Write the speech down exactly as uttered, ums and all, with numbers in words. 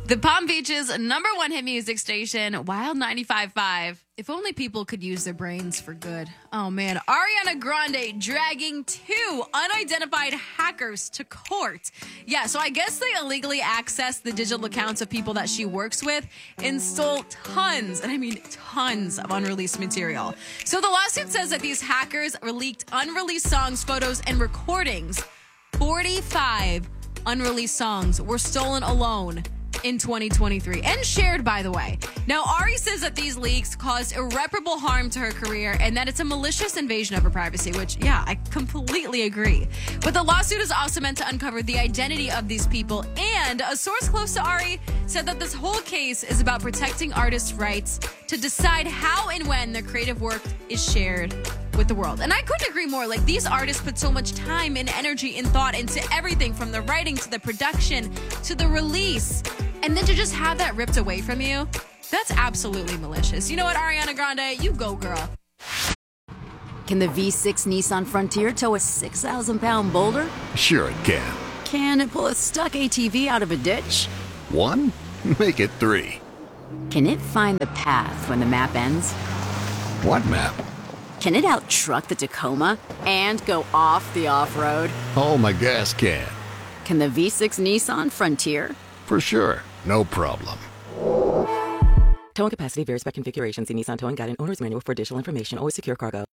The Palm Beach's number one hit music station, Wild ninety-five point five. If only people could use their brains for good. Oh, man. Ariana Grande dragging two unidentified hackers to court. Yeah, so I guess they illegally accessed the digital accounts of people that she works with and stole tons, and I mean tons, of unreleased material. So the lawsuit says that these hackers leaked unreleased songs, photos, and recordings. forty-five unreleased songs were stolen alone in twenty twenty-three and shared, by the way. Now, Ari says that these leaks caused irreparable harm to her career and that it's a malicious invasion of her privacy, which, yeah, I completely agree. But the lawsuit is also meant to uncover the identity of these people, and a source close to Ari said that this whole case is about protecting artists' rights to decide how and when their creative work is shared with the world. And I couldn't agree more. Like, these artists put so much time and energy and thought into everything from the writing to the production to the release. And then to just have that ripped away from you, that's absolutely malicious. You know what, Ariana Grande? You go, girl. Can the V six Nissan Frontier tow a six thousand pound boulder? Sure it can. Can it pull a stuck A T V out of a ditch? One? Make it three. Can it find the path when the map ends? What map? Can it out-truck the Tacoma and go off the off-road? Oh, my gas can. Can the V six Nissan Frontier? For sure. No problem. Towing capacity varies by configuration. See Nissan Towing Guide and Owner's Manual for additional information. Always secure cargo.